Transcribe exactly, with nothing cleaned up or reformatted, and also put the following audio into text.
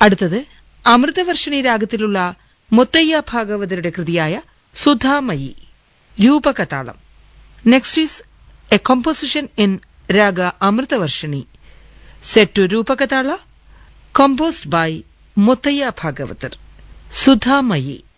അടുത്തത് Amritavarshini രാഗത്തിലുള്ള Muthaiah ഭാഗവതരുടെ കൃതിയായ സുധാമയി രൂപകതാളം. Next is A composition in raga Amritavarshini set to രൂപകതാള composed by Muthaiah Bhagavathar. സുധാമയി.